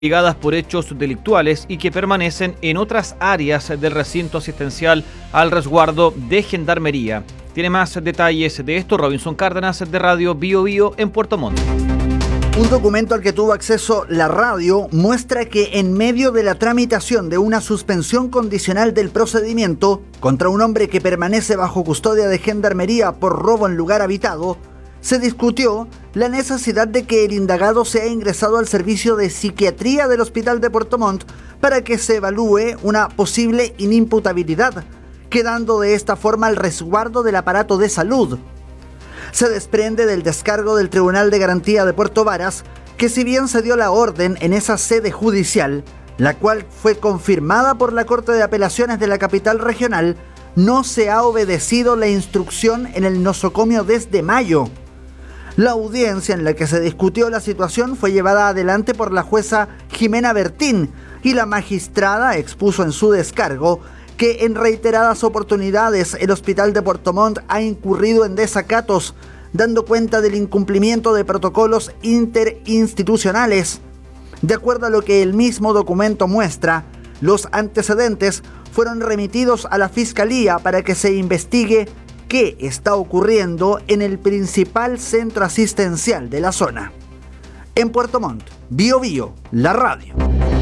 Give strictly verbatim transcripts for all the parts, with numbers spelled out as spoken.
investigadas por hechos delictuales y que permanecen en otras áreas del recinto asistencial al resguardo de Gendarmería. Tiene más detalles de esto Robinson Cárdenas de Radio Bio Bio en Puerto Montt. Un documento al que tuvo acceso la radio muestra que en medio de la tramitación de una suspensión condicional del procedimiento contra un hombre que permanece bajo custodia de Gendarmería por robo en lugar habitado, se discutió la necesidad de que el indagado sea ingresado al servicio de psiquiatría del Hospital de Puerto Montt para que se evalúe una posible inimputabilidad, quedando de esta forma al resguardo del aparato de salud. Se desprende del descargo del Tribunal de Garantía de Puerto Varas que, si bien se dio la orden en esa sede judicial, la cual fue confirmada por la Corte de Apelaciones de la capital regional, no se ha obedecido la instrucción en el nosocomio desde mayo. La audiencia en la que se discutió la situación fue llevada adelante por la jueza Jimena Bertín y la magistrada expuso en su descargo que en reiteradas oportunidades el Hospital de Puerto Montt ha incurrido en desacatos, dando cuenta del incumplimiento de protocolos interinstitucionales. De acuerdo a lo que el mismo documento muestra, los antecedentes fueron remitidos a la Fiscalía para que se investigue qué está ocurriendo en el principal centro asistencial de la zona. En Puerto Montt, Bio Bio, la radio.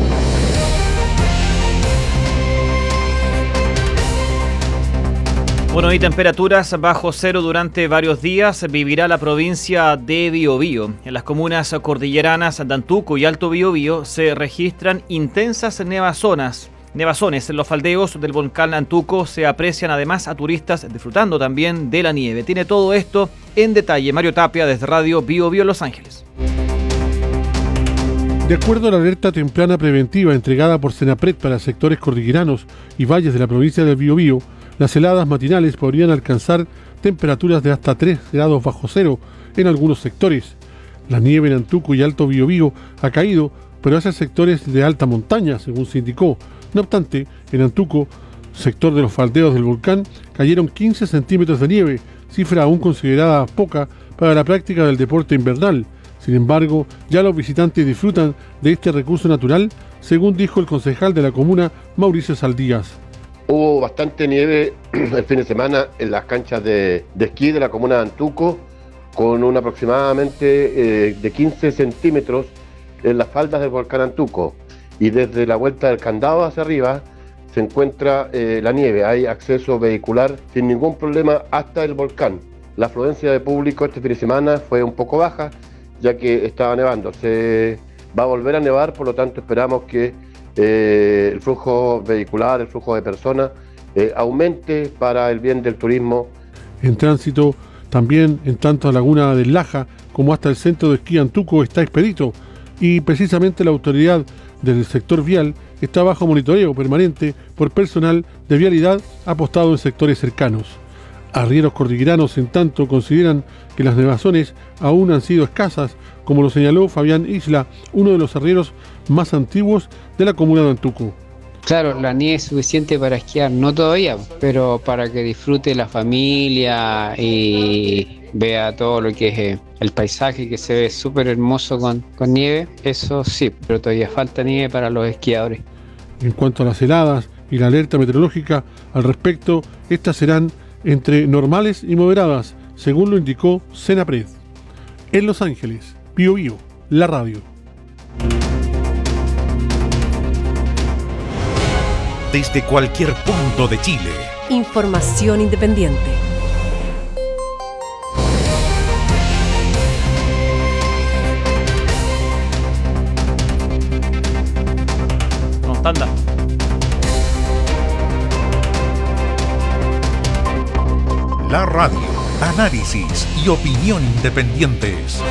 Bueno, y temperaturas bajo cero durante varios días vivirá la provincia de Biobío. En las comunas cordilleranas de Antuco y Alto Biobío se registran intensas nevazonas. Nevazones en los faldeos del volcán Antuco se aprecian además a turistas disfrutando también de la nieve. Tiene todo esto en detalle Mario Tapia desde Radio Bio Bio Los Ángeles. De acuerdo a la alerta temprana preventiva entregada por Senapred para sectores cordilleranos y valles de la provincia del Biobío, las heladas matinales podrían alcanzar temperaturas de hasta tres grados bajo cero en algunos sectores. La nieve en Antuco y Alto Biobío ha caído, pero hacia sectores de alta montaña, según se indicó. No obstante, en Antuco, sector de los faldeos del volcán, cayeron quince centímetros de nieve, cifra aún considerada poca para la práctica del deporte invernal. Sin embargo, ya los visitantes disfrutan de este recurso natural, según dijo el concejal de la comuna, Mauricio Saldías. Hubo bastante nieve el fin de semana en las canchas de, de esquí de la comuna de Antuco, con un aproximadamente eh, de quince centímetros en las faldas del volcán Antuco. Y desde la vuelta del Candado hacia arriba se encuentra eh, la nieve. Hay acceso vehicular sin ningún problema hasta el volcán. La afluencia de público este fin de semana fue un poco baja, ya que estaba nevando. Se va a volver a nevar, por lo tanto esperamos que eh, el flujo vehicular, el flujo de personas eh, aumente para el bien del turismo. En tránsito también en tanto a Laguna del Laja como hasta el centro de esquí Antuco está expedito, y precisamente la autoridad del sector vial está bajo monitoreo permanente por personal de vialidad apostado en sectores cercanos. Arrieros cordilleranos, en tanto, consideran que las nevazones aún han sido escasas, como lo señaló Fabián Isla, uno de los arrieros más antiguos de la comuna de Antuco. Claro, la nieve es suficiente para esquiar, no todavía, pero para que disfrute la familia y vea todo lo que es el paisaje, que se ve súper hermoso con, con nieve, eso sí, pero todavía falta nieve para los esquiadores. En cuanto a las heladas y la alerta meteorológica al respecto, estas serán entre normales y moderadas, según lo indicó Senapred. En Los Ángeles, Bio Bio, la radio. Desde cualquier punto de Chile. Información independiente. Nos tanda. La radio, análisis y opinión independientes.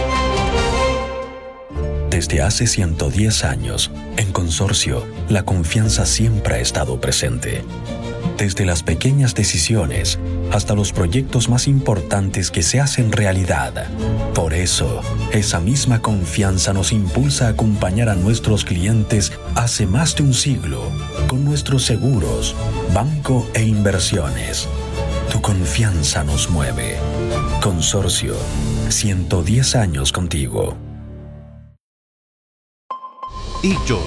Desde hace ciento diez años, en Consorcio, la confianza siempre ha estado presente. Desde las pequeñas decisiones hasta los proyectos más importantes que se hacen realidad. Por eso, esa misma confianza nos impulsa a acompañar a nuestros clientes hace más de un siglo con nuestros seguros, banco e inversiones. Tu confianza nos mueve. Consorcio, ciento diez años contigo. Hechos